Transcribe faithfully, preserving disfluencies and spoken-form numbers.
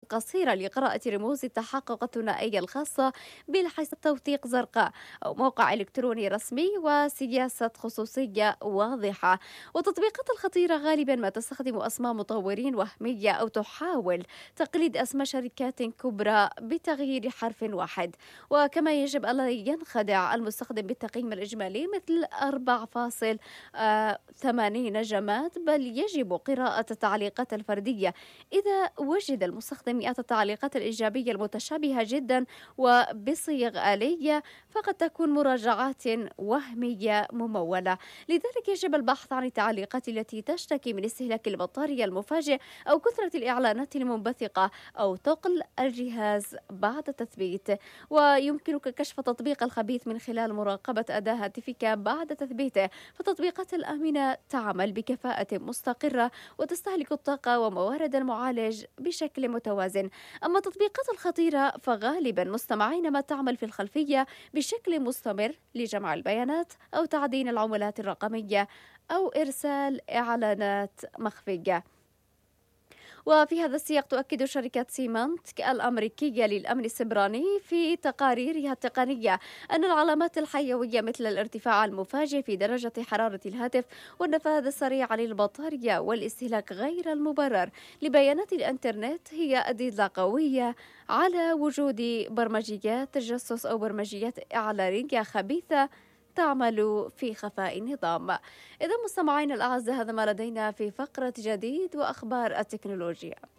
قصيرة لقراءة رموز التحقق الثنائية الخاصة بلحظة توثيق زرقاء، أو موقع إلكتروني رسمي وسياسة خصوصية واضحة. والتطبيقات الخطيرة غالبا ما تستخدم أسماء مطورين وهمية أو تحاول تقليد أسماء شركات كبرى بتغيير حرف واحد. وكما يجب ألا ينخدع المستخدم بالتقييم الإجمالي مثل أربعة فاصلة ثمانين جماد، بل يجب قراءة التعليقات الفردية. إذا وجد المستخدم مئات التعليقات الإيجابية المتشابهة جدا وبصيغ آلية، فقد تكون مراجعات وهمية ممولة. لذلك يجب البحث عن التعليقات التي تشتكي من استهلاك البطارية المفاجئ أو كثرة الإعلانات المنبثقة أو ثقل الجهاز بعد تثبيت. ويمكنك كشف تطبيق الخبيث من خلال مراقبة أداء هاتفك بعد تثبيته، فالتطبيقات الآمنة تعمل بكفاءة مستقرة وتستهلك الطاقة وموارد المعالج بشكل متوازن. أما التطبيقات الخطيرة فغالبا مستمعين ما تعمل في الخلفية بشكل مستمر لجمع البيانات أو تعدين العملات الرقمية أو إرسال إعلانات مخفية. وفي هذا السياق تؤكد شركة سيمانت الأمريكية للأمن السيبراني في تقاريرها التقنية أن العلامات الحيوية مثل الارتفاع المفاجئ في درجة حرارة الهاتف والنفاذ السريع للبطارية والاستهلاك غير المبرر لبيانات الإنترنت هي أدلة قوية على وجود برمجيات تجسس أو برمجيات إعلانية خبيثة تعمل في خفاء النظام. إذا مستمعين الأعزاء، هذا ما لدينا في فقرة جديد وأخبار التكنولوجيا.